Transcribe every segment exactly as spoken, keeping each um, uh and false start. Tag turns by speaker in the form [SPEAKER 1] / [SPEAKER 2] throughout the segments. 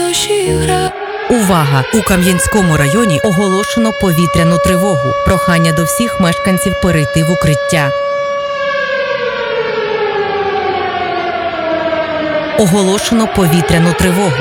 [SPEAKER 1] душі гра.
[SPEAKER 2] Увага! У Кам'янському районі оголошено повітряну тривогу. Прохання до всіх мешканців перейти в укриття. Оголошено повітряну тривогу.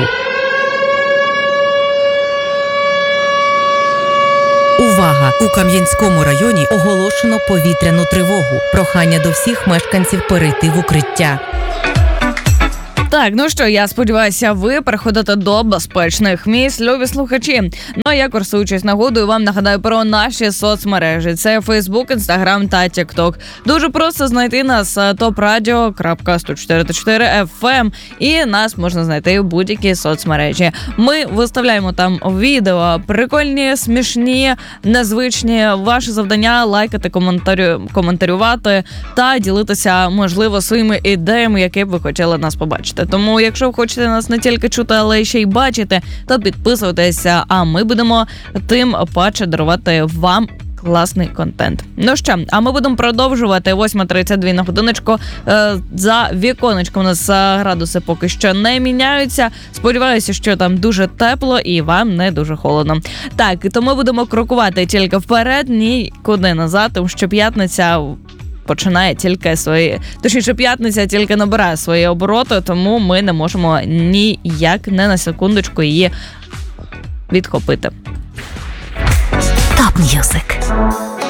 [SPEAKER 2] Увага! У Кам'янському районі оголошено повітряну тривогу. Прохання до всіх мешканців перейти в укриття.
[SPEAKER 3] Так, ну що, я сподіваюся, ви переходите до безпечних місць, любі слухачі. Ну а я, користуючись нагодою, вам нагадаю про наші соцмережі. Це Facebook, Instagram та TikTok. Дуже просто знайти нас топ радіо крапка сто чотири чотири еф ем, і нас можна знайти в будь-якій соцмережі. Ми виставляємо там відео прикольні, смішні, незвичні. Ваше завдання – лайкати, коментарю, коментарювати та ділитися, можливо, своїми ідеями, які б ви хотіли нас побачити. Тому, якщо ви хочете нас не тільки чути, але й ще й бачити, то підписуйтеся, а ми будемо тим паче дарувати вам класний контент. Ну що, а ми будемо продовжувати. восьма тридцять два на годиночку. За віконечком у нас градуси поки що не міняються. Сподіваюся, що там дуже тепло і вам не дуже холодно. Так, то ми будемо крокувати тільки вперед, нікуди назад, тому що п'ятниця починає тільки свої... Точніше, п'ятниця тільки набирає свої обороти, тому ми не можемо ніяк, не на секундочку її відхопити.
[SPEAKER 2] Топ М'юзик.